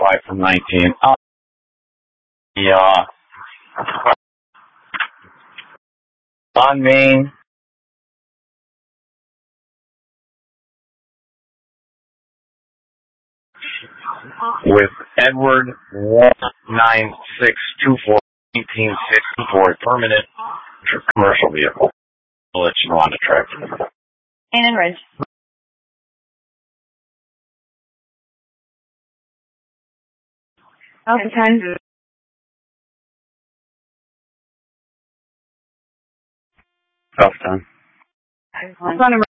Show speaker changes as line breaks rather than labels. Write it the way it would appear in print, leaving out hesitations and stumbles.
5 from 19. On Main. With Edward 19624 1864 permanent commercial vehicle. I'll let you know on the track.
And Ridge. Okay, time.
Tough time.
What's on